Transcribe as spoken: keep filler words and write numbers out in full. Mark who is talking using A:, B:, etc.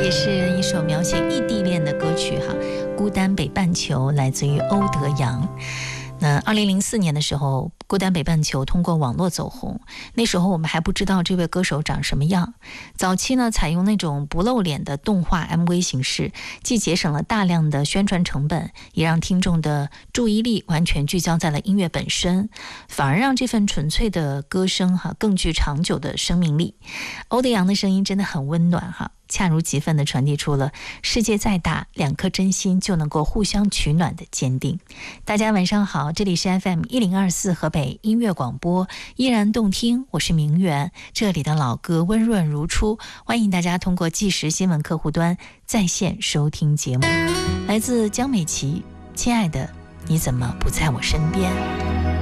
A: 也是一首描写异地恋的歌曲哈，《孤单北半球》来自于欧德阳。那二零零四年的时候，《孤单北半球》通过网络走红，那时候我们还不知道这位歌手长什么样。早期呢，采用那种不露脸的动画 M V 形式，既节省了大量的宣传成本，也让听众的注意力完全聚焦在了音乐本身，反而让这份纯粹的歌声哈更具长久的生命力。欧德阳的声音真的很温暖哈，恰如其分地传递出了世界再大，两颗真心就能够互相取暖的坚定。大家晚上好，这里是 F M 一零二四河北音乐广播，依然动听，我是明媛，这里的老歌温润如初，欢迎大家通过即时新闻客户端在线收听节目。来自江美琪，亲爱的，你怎么不在我身边？